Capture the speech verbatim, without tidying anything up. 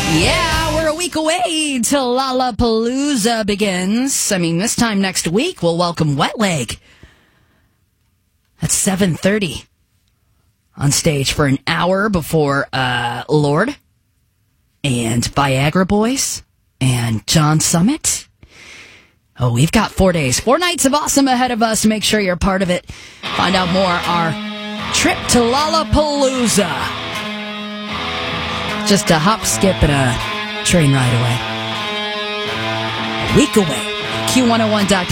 Yeah, we're a week away till Lollapalooza begins. I mean, this time next week, we'll welcome Wet Leg at seven thirty on stage for an hour before uh, Lorde and Viagra Boys and John Summit. Oh, we've got four days, four nights of awesome ahead of us. Make sure you're part of it. Find out more, our trip to Lollapalooza. Just a hop, skip, and a train ride away. A week away. Q one oh one dot com.